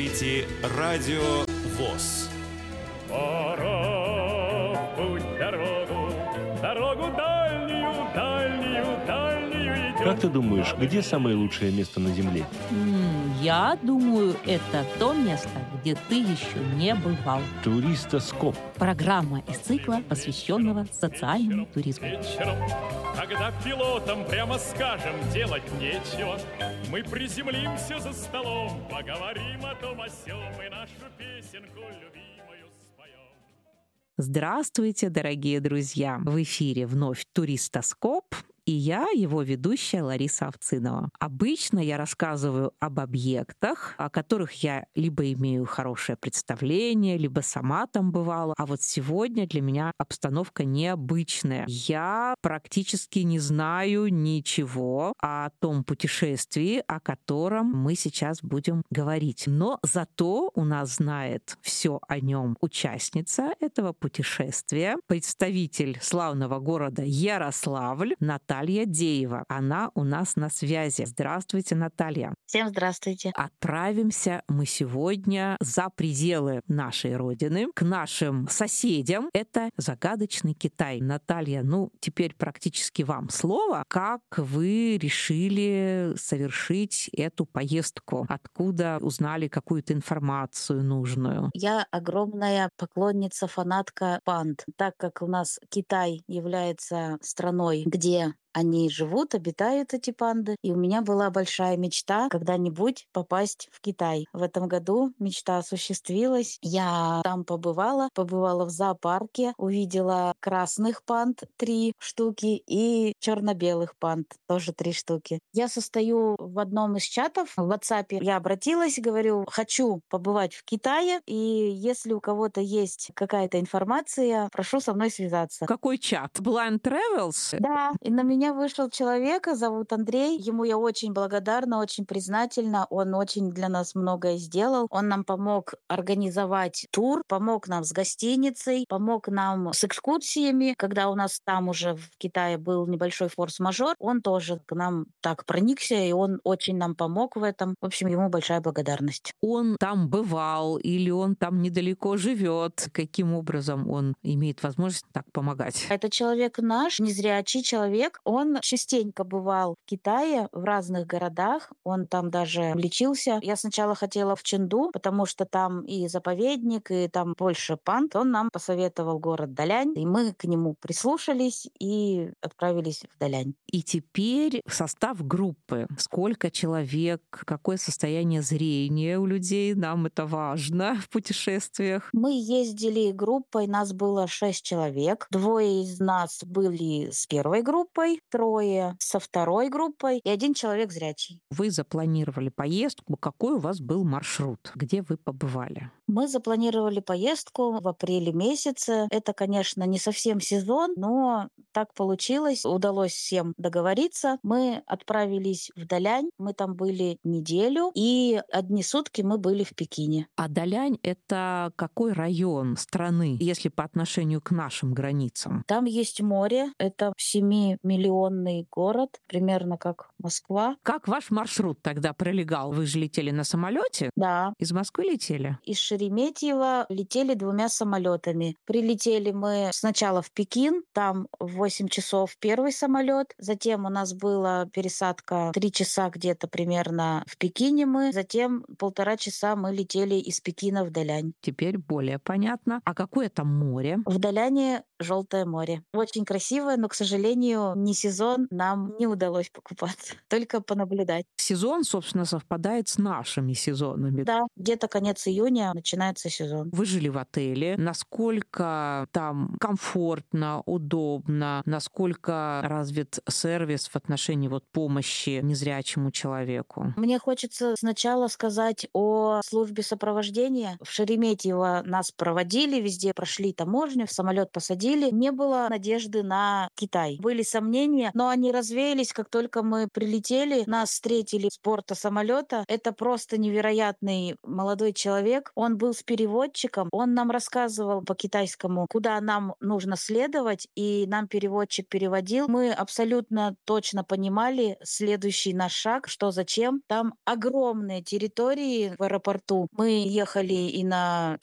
слушаете Радио ВОС. Пора в путь дорогу дальнюю, дальнюю, дальнюю идем. Как ты думаешь, где самое лучшее место на Земле? Я думаю, это то место, где ты еще не бывал. Туристоскоп. Программа из цикла, посвященного социальному туризму. Вечером, когда пилотам прямо скажем делать нечего, мы приземлимся за столом, поговорим о том о сём и нашу песенку любимую споем. Здравствуйте, дорогие друзья! В эфире вновь «Туристоскоп», и я, его ведущая Лариса Овцинова. Обычно я рассказываю об объектах, о которых я либо имею хорошее представление, либо сама там бывала. А вот сегодня для меня обстановка необычная. Я практически не знаю ничего о том путешествии, о котором мы сейчас будем говорить. Но зато у нас знает все о нем участница этого путешествия, представитель славного города Ярославль, Наталья Деева. Она у нас на связи. Здравствуйте, Наталья. Всем здравствуйте. Отправимся мы сегодня за пределы нашей родины, к нашим соседям. Это загадочный Китай. Наталья, теперь практически вам слово. Как вы решили совершить эту поездку? Откуда узнали какую-то информацию нужную? Я огромная поклонница, фанатка панд. Так как у нас Китай является страной, где они живут, обитают, эти панды. И у меня была большая мечта когда-нибудь попасть в Китай. В этом году мечта осуществилась. Я там побывала в зоопарке, увидела красных панд 3 штуки и черно-белых панд тоже 3 штуки. Я состою в одном из чатов в WhatsApp. Я обратилась, говорю, хочу побывать в Китае, и если у кого-то есть какая-то информация, прошу со мной связаться. Какой чат? Blind Travels? Да, и на меня вышел человек, зовут Андрей. Ему я очень благодарна, очень признательна. Он очень для нас многое сделал. Он нам помог организовать тур, помог нам с гостиницей, помог нам с экскурсиями. Когда у нас там уже в Китае был небольшой форс-мажор, он тоже к нам так проникся, и он очень нам помог в этом. В общем, ему большая благодарность. Он там бывал или он там недалеко живет? Каким образом он имеет возможность так помогать? Это человек наш, незрячий человек. Он частенько бывал в Китае, в разных городах. Он там даже лечился. Я сначала хотела в Чэнду, потому что там и заповедник, и там больше панд. Он нам посоветовал город Далянь, и мы к нему прислушались и отправились в Далянь. И теперь состав группы. Сколько человек, какое состояние зрения у людей, нам это важно в путешествиях. Мы ездили группой, нас было 6 человек. 2 из нас были с первой группой, 3 со второй группой и 1 человек зрячий. Вы запланировали поездку. Какой у вас был маршрут? Где вы побывали? Мы запланировали поездку в апреле месяце. Это, конечно, не совсем сезон, но так получилось. Удалось всем договориться. Мы отправились в Далянь. Мы там были неделю, и 1 сутки мы были в Пекине. А Далянь — это какой район страны, если по отношению к нашим границам? Там есть море. Это 7-миллионный город, примерно как Москва. Как ваш маршрут тогда пролегал? Вы же летели на самолете? Да. Из Москвы летели? Из Шереметьево летели 2 самолетами. Прилетели мы сначала в Пекин, там в 8 часов первый самолет, затем у нас была пересадка 3 часа где-то примерно в Пекине мы, затем 1,5 часа мы летели из Пекина в Далянь. Теперь более понятно. А какое там море? В Даляне Желтое море. Очень красивое, но, к сожалению, не сезон, нам не удалось покупаться, только понаблюдать. Сезон, собственно, совпадает с нашими сезонами. Да, где-то конец июня начинается сезон. Вы жили в отеле. Насколько там комфортно, удобно? Насколько развит сервис в отношении помощи незрячему человеку? Мне хочется сначала сказать о службе сопровождения. В Шереметьево нас проводили, везде прошли таможню, в самолет посадили. Не было надежды на Китай. Были сомнения, но они развеялись, как только мы прилетели. Нас встретили с борта самолета. Это просто невероятный молодой человек. Он он был с переводчиком, он нам рассказывал по-китайскому, куда нам нужно следовать, и нам переводчик переводил. Мы абсолютно точно понимали следующий наш шаг, что зачем. Там огромные территории в аэропорту. Мы ехали и на